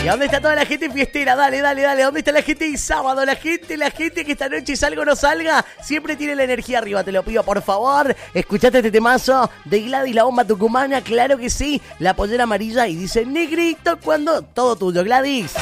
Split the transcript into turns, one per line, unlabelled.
dónde está toda la gente fiestera? Dale. ¿Dónde está la gente de sábado? La gente que esta noche salga o no salga, siempre tiene la energía arriba. Te lo pido, por favor. Escuchate este temazo de Gladys, la bomba tucumana. Claro que sí. La pollera amarilla y dice negrito cuando... Todo tuyo, Gladys.